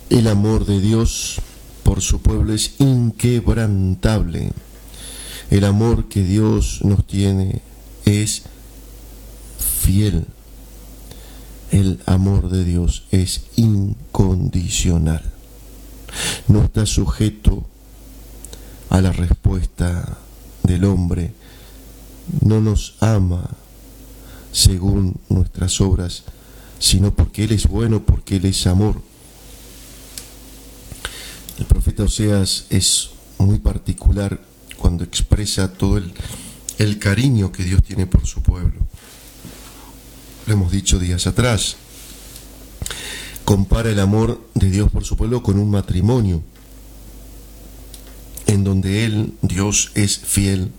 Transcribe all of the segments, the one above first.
El amor de Dios por su pueblo es inquebrantable. El amor que Dios nos tiene es fiel. El amor de Dios es incondicional. No está sujeto a la respuesta del hombre. No nos ama según nuestras obras, sino porque Él es bueno, porque Él es amor. El profeta Oseas es muy particular cuando expresa todo el cariño que Dios tiene por su pueblo. Lo hemos dicho días atrás. Compara el amor de Dios por su pueblo con un matrimonio, en donde Él, Dios, es fiel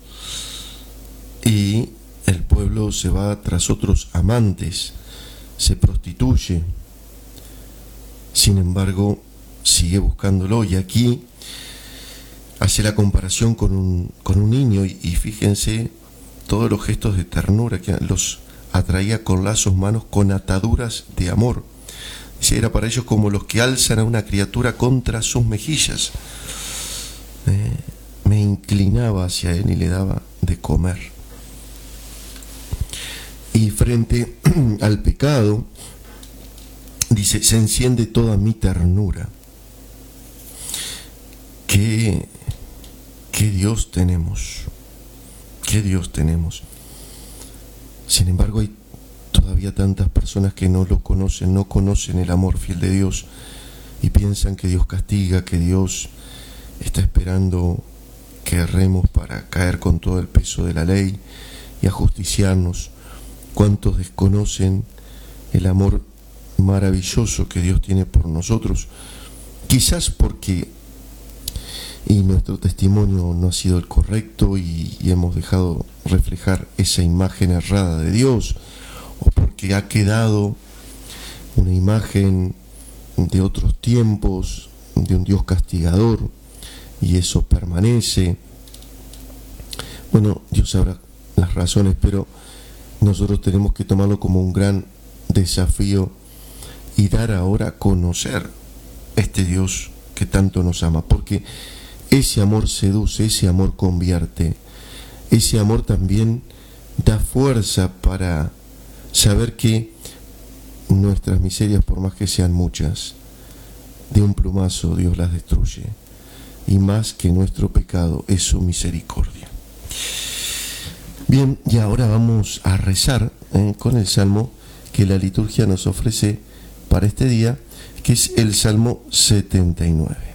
y el pueblo se va tras otros amantes, se prostituye. Sin embargo, sigue buscándolo, y aquí hace la comparación con un niño, y fíjense todos los gestos de ternura, que los atraía con lazos manos, con ataduras de amor. Dice, era para ellos como los que alzan a una criatura contra sus mejillas. Me inclinaba hacia él y le daba de comer. Y frente al pecado, dice, se enciende toda mi ternura. ¿Qué Dios tenemos? ¿Qué Dios tenemos? Sin embargo, hay todavía tantas personas que no lo conocen, no conocen el amor fiel de Dios, y piensan que Dios castiga, que Dios está esperando que erremos para caer con todo el peso de la ley y ajusticiarnos. ¿Cuántos desconocen el amor maravilloso que Dios tiene por nosotros? Quizás porque nuestro testimonio no ha sido el correcto y hemos dejado reflejar esa imagen errada de Dios, o porque ha quedado una imagen de otros tiempos, de un Dios castigador, y eso permanece. Bueno, Dios sabrá las razones, pero nosotros tenemos que tomarlo como un gran desafío y dar ahora a conocer este Dios que tanto nos ama, porque ese amor seduce, ese amor convierte, ese amor también da fuerza para saber que nuestras miserias, por más que sean muchas, de un plumazo Dios las destruye, y más que nuestro pecado es su misericordia. Bien, y ahora vamos a rezar con el salmo que la liturgia nos ofrece para este día, que es el Salmo 79.